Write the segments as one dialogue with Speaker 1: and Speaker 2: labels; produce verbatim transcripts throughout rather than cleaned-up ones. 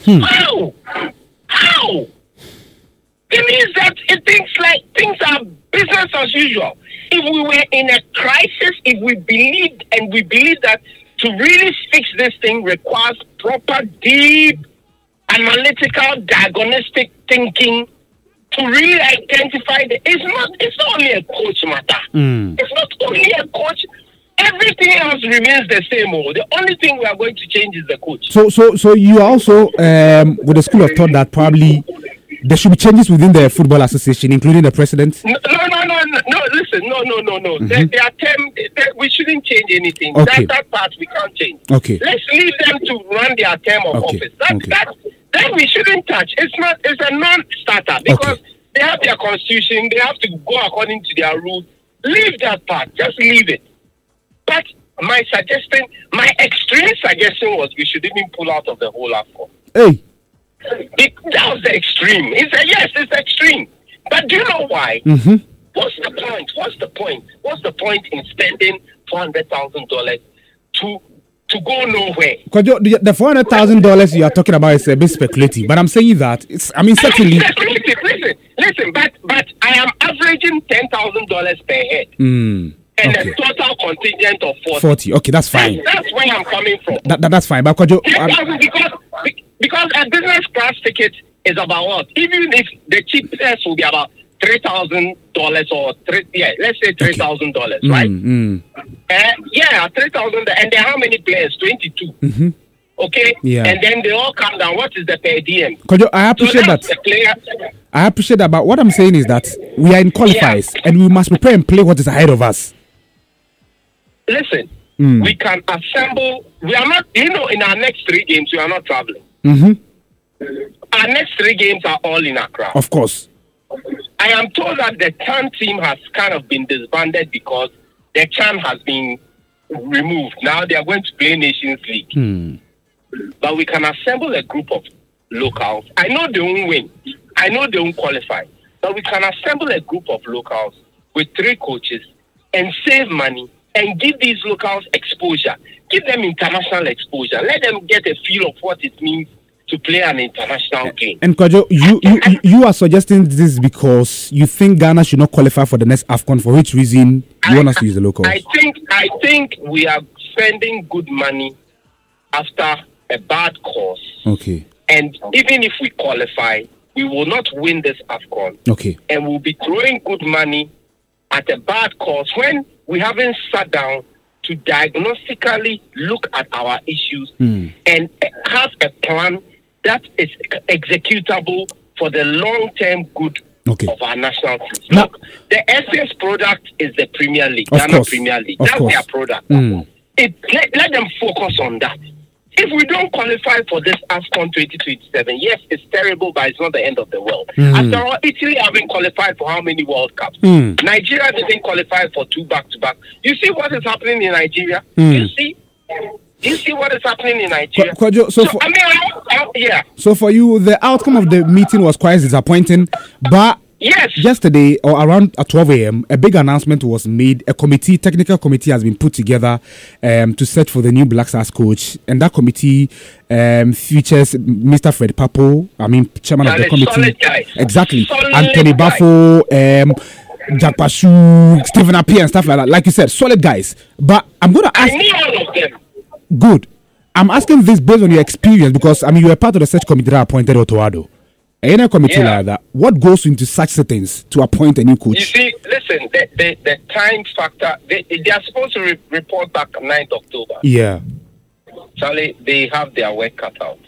Speaker 1: Hmm.
Speaker 2: How? How? It means that it thinks like things are business as usual. If we were in a crisis, if we believed and we believe that to really fix this thing requires proper, deep, analytical, diagnostic thinking to really identify the. It's not. It's not only a coach matter.
Speaker 1: Mm.
Speaker 2: It's not only a coach. Everything else remains the same. Oh, the only thing we are going to change is the coach.
Speaker 1: So, so, so you are also um, with the school of thought that probably there should be changes within the football association, including the president.
Speaker 2: No, no, no, no. no, no listen, no, no, no, no.
Speaker 1: Mm-hmm.
Speaker 2: They, they are term, they, we shouldn't change anything.
Speaker 1: Okay.
Speaker 2: That, that part we can't change.
Speaker 1: Okay.
Speaker 2: Let's leave them to run their term of
Speaker 1: Okay.
Speaker 2: office. That,
Speaker 1: Okay.
Speaker 2: that, that we shouldn't touch. It's not. It's a non-starter because
Speaker 1: Okay.
Speaker 2: they have their constitution. They have to go according to their rules. Leave that part. Just leave it. But my suggestion, my extreme suggestion was we should even pull out of the whole AFCON.
Speaker 1: Hey.
Speaker 2: It, that was the extreme. It's a, yes, it's extreme. But do you know why?
Speaker 1: Mm-hmm.
Speaker 2: What's the point? What's the point? What's the point in spending four hundred thousand dollars to to go nowhere?
Speaker 1: Because the, the four hundred thousand dollars you are talking about is a bit speculative, but I'm saying that it's. I mean, certainly.
Speaker 2: Speculative. Listen, listen. But but I am averaging ten thousand dollars per head.
Speaker 1: Mm.
Speaker 2: And
Speaker 1: Okay.
Speaker 2: a total contingent of forty.
Speaker 1: Forty. Okay, that's fine.
Speaker 2: That's, that's where I'm coming from.
Speaker 1: That, that that's fine. But because you,
Speaker 2: ten
Speaker 1: um,
Speaker 2: thousand because because a business class ticket is about what? Even if the cheapest will be about three thousand dollars or three, yeah, let's say three thousand dollars,
Speaker 1: mm,
Speaker 2: right?
Speaker 1: mm,
Speaker 2: Uh, yeah, three thousand, and there are how many players? Twenty-two.
Speaker 1: mm-hmm.
Speaker 2: Okay.
Speaker 1: Yeah.
Speaker 2: And then they all come down. What is the per diem?
Speaker 1: Because I appreciate
Speaker 2: So
Speaker 1: that.
Speaker 2: that's the player.
Speaker 1: I appreciate that. But what I'm saying is that we are in qualifiers and we must prepare and play what is ahead of us.
Speaker 2: Listen,
Speaker 1: Mm.
Speaker 2: we can assemble. We are not, you know, in our next three games, we are not traveling.
Speaker 1: Mm-hmm.
Speaker 2: Our next three games are all in Accra.
Speaker 1: Of course.
Speaker 2: I am told that the CHAN team has kind of been disbanded because the CHAN has been removed. Now they are going to play Nations League.
Speaker 1: Hmm.
Speaker 2: But we can assemble a group of locals. I know they won't win. I know they won't qualify. But we can assemble a group of locals with three coaches and save money and give these locals exposure. Give them international exposure. Let them get a feel of what it means to play an international game.
Speaker 1: And Kwajo, you, you you are suggesting this because you think Ghana should not qualify for the next AFCON. For which reason you
Speaker 2: I,
Speaker 1: want us to use the locals?
Speaker 2: I think I think we are spending good money after a bad cause.
Speaker 1: Okay.
Speaker 2: And even if we qualify, we will not win this AFCON.
Speaker 1: Okay.
Speaker 2: And we'll be throwing good money at a bad cause when we haven't sat down to diagnostically look at our issues
Speaker 1: Mm.
Speaker 2: and have a plan that is executable for the long-term good
Speaker 1: Okay.
Speaker 2: of our national team.
Speaker 1: Now-
Speaker 2: Look, the S S product is the Premier League,
Speaker 1: Of
Speaker 2: Ghana
Speaker 1: course.
Speaker 2: Premier League.
Speaker 1: Of
Speaker 2: That's
Speaker 1: course.
Speaker 2: their product.
Speaker 1: Mm.
Speaker 2: It, let, let them focus on that. If we don't qualify for this AFCON twenty twenty-seven, yes, it's terrible, but it's not the end of the world.
Speaker 1: Mm.
Speaker 2: After all, Italy haven't qualified for how many World Cups?
Speaker 1: Mm.
Speaker 2: Nigeria didn't qualify for two back-to-back. You see what is happening in Nigeria?
Speaker 1: Mm.
Speaker 2: You see? You see what is happening in Nigeria?
Speaker 1: Kwa- Kwajo, so
Speaker 2: so,
Speaker 1: for-
Speaker 2: I mean, I, I, yeah.
Speaker 1: So for you, the outcome of the meeting was quite disappointing. But
Speaker 2: Yes.
Speaker 1: yesterday or around at twelve a.m., a big announcement was made. A committee, technical committee, has been put together um, to search for the new Black Stars coach, and that committee um, features Mister Fred Papo, I mean, chairman of the
Speaker 2: Solid-
Speaker 1: committee,
Speaker 2: solid guy.
Speaker 1: exactly,
Speaker 2: Solid
Speaker 1: Anthony
Speaker 2: guy.
Speaker 1: Bafo, um, Jack Pashu, Stephen Appiah, and stuff like that. Like you said, solid guys. But I'm going to
Speaker 2: I
Speaker 1: ask.
Speaker 2: need all of them.
Speaker 1: Good. I'm asking this based on your experience because I mean you were part of the search committee that appointed Otoado. In a committee
Speaker 2: Yeah.
Speaker 1: like that, what goes into such settings to appoint a new
Speaker 2: You
Speaker 1: coach?
Speaker 2: see, listen, the, the, the time factor, they, they are supposed to re- report back ninth of October.
Speaker 1: Yeah.
Speaker 2: Charlie, they have their work cut out.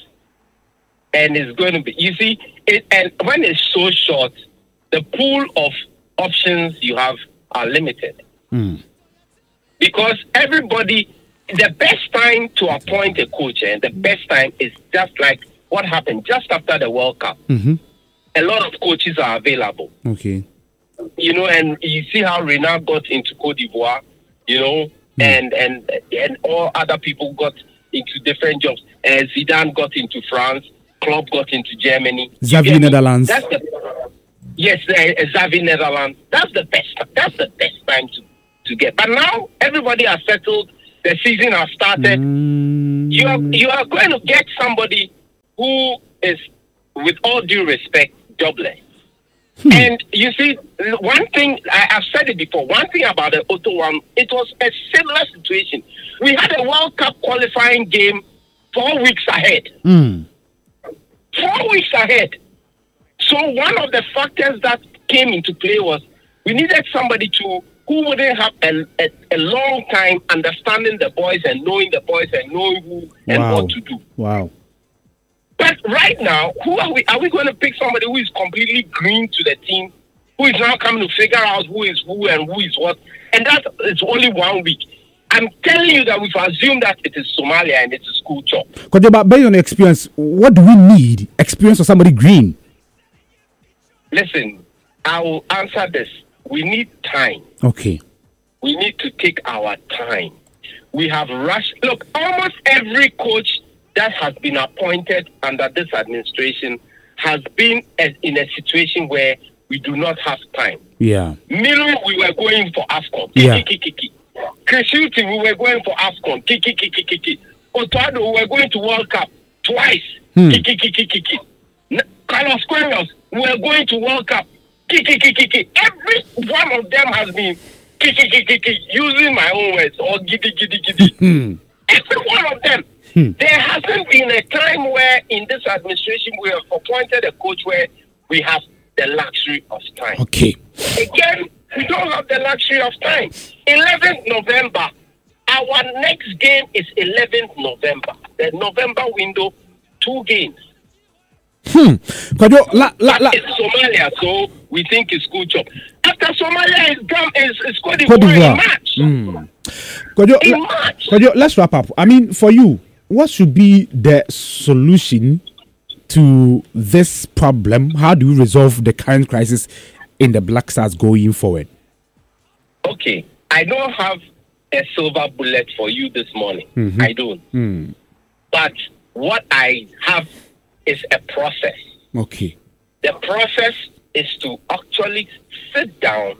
Speaker 2: And it's going to be, you see, it, and when it's so short, the pool of options you have are limited.
Speaker 1: Mm.
Speaker 2: Because everybody, the best time to appoint a coach, and the best time is just like what happened just after the World Cup.
Speaker 1: Mm-hmm.
Speaker 2: A lot of coaches are available.
Speaker 1: Okay.
Speaker 2: You know, and you see how Renard got into Cote d'Ivoire, you know,
Speaker 1: Mm.
Speaker 2: and, and and all other people got into different jobs. Uh, Zidane got into France, Klopp got into Germany. You
Speaker 1: Xavi
Speaker 2: get me?
Speaker 1: Netherlands.
Speaker 2: That's the, yes, uh, Xavi Netherlands. That's the best. That's the best time to, to get. But now everybody has settled. The season has started.
Speaker 1: Mm.
Speaker 2: You are you are going to get somebody who is, with all due respect, jobless. Hmm. And you see, one thing, I, I've said it before, one thing about the Otto one, it was a similar situation. We had a World Cup qualifying game four weeks ahead.
Speaker 1: Mm.
Speaker 2: Four weeks ahead. So one of the factors that came into play was we needed somebody to who wouldn't have a, a, a long time understanding the boys and knowing the boys and knowing who and
Speaker 1: wow.
Speaker 2: what to do.
Speaker 1: Wow.
Speaker 2: But right now, who are we? Are we going to pick somebody who is completely green to the team, who is now coming to figure out who is who and who is what? And that is only one week. I'm telling you that we've assumed that it is Somalia and it's a school job.
Speaker 1: But based on experience, what do we need? Experience of somebody green?
Speaker 2: Listen, I will answer this. We need time.
Speaker 1: Okay.
Speaker 2: We need to take our time. We have rushed. Look, almost every coach that has been appointed under this administration has been as in a situation where we do not have time.
Speaker 1: Yeah.
Speaker 2: Milu, we were going for AFCON.
Speaker 1: Yeah.
Speaker 2: Krishuti, we were going for AFCON. Kiki, kiki, kiki. Otado, we were going to World Cup twice.
Speaker 1: Hmm.
Speaker 2: Kiki, kiki, kiki. Carlos Queiroz, we were going to World Cup. Kiki, kiki, kiki. Every one of them has been kiki, kiki, kiki, using my own words, or giddy, giddy, giddy. Every one of them. Hmm. There hasn't been a time where in this administration we have appointed a coach where we have the luxury of time.
Speaker 1: Okay.
Speaker 2: Again, we don't have the luxury of time. eleventh November. Our next game is eleventh November. The November window, two games.
Speaker 1: Hmm. You, la, la, la.
Speaker 2: It's Somalia, so we think it's good job. After Somalia is gone, is is Cote
Speaker 1: Cote
Speaker 2: d'Ivoire
Speaker 1: d'Ivoire.
Speaker 2: in March.
Speaker 1: Mm. You,
Speaker 2: in
Speaker 1: la,
Speaker 2: March.
Speaker 1: You, let's wrap up. I mean, for you, what should be the solution to this problem? How do we resolve the current crisis in the Black Stars going forward?
Speaker 2: Okay, I don't have a silver bullet for you this morning.
Speaker 1: Mm-hmm.
Speaker 2: I don't.
Speaker 1: Mm.
Speaker 2: But what I have is a process.
Speaker 1: Okay.
Speaker 2: The process is to actually sit down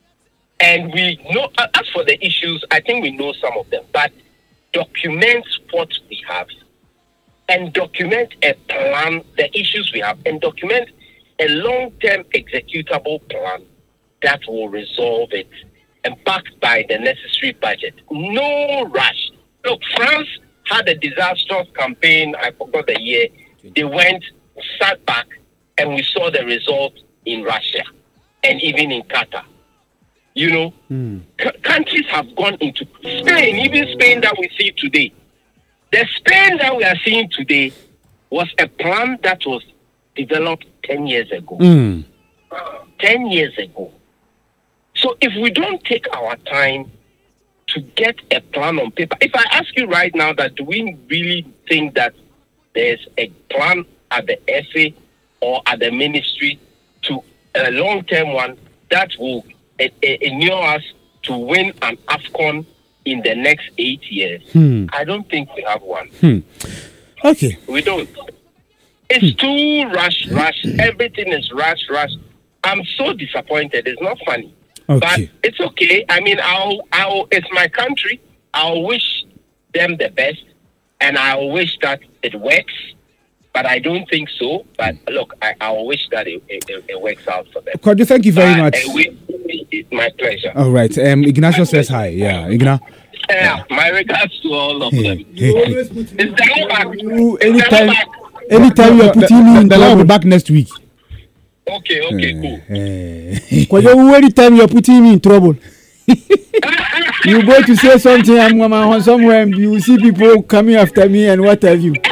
Speaker 2: and we know, as for the issues, I think we know some of them, but document what we have and document a plan, the issues we have, and document a long-term executable plan that will resolve it and backed by the necessary budget. No rush. Look, France had a disastrous campaign. I forgot the year. They went, sat back, and we saw the result in Russia and even in Qatar. You know, mm. c- countries have gone into Spain, even Spain that we see today. The Spain that we are seeing today was a plan that was developed ten years ago.
Speaker 1: Mm.
Speaker 2: ten years ago. So if we don't take our time to get a plan on paper, if I ask you right now that do we really think that there's a plan at the F A or at the ministry to a long-term one that will enable us to win an AFCON in the next eight years?
Speaker 1: Hmm.
Speaker 2: I don't think we have one.
Speaker 1: Hmm. Okay.
Speaker 2: We don't. It's hmm. too rush, rush. Everything is rush, rush. I'm so disappointed. It's not funny.
Speaker 1: Okay.
Speaker 2: But it's okay. I mean, I'll, I'll, it's my country. I'll wish them the best. And I'll wish that it works. But I don't think so. But look, I, I'll wish that it, it, it works out for them.
Speaker 1: Kojo, thank you very
Speaker 2: but,
Speaker 1: much.
Speaker 2: Uh, we, it's my pleasure.
Speaker 1: All right. Um, Ignacio says hi. Yeah, Igna.
Speaker 2: Yeah, my regards to all of them. It's the back.
Speaker 1: You, anytime, anytime you're putting me in the line, will be back next week.
Speaker 2: Okay, okay,
Speaker 1: cool.
Speaker 3: Kojo, anytime you're putting me in trouble. You go to say something, I'm going somewhere, and you see people coming after me and what have you.